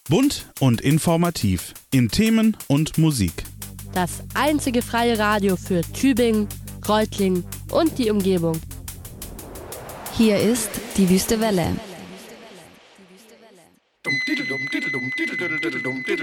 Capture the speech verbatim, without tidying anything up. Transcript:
Bunt und informativ in Themen und Musik. Das einzige freie Radio für Tübingen, Reutlingen und die Umgebung. Hier ist die Wüste Welle.